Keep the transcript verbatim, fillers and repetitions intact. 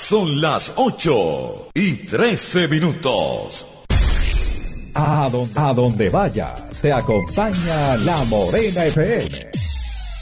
Son las ocho y trece minutos. A donde, a donde vayas, te acompaña La Morena F M.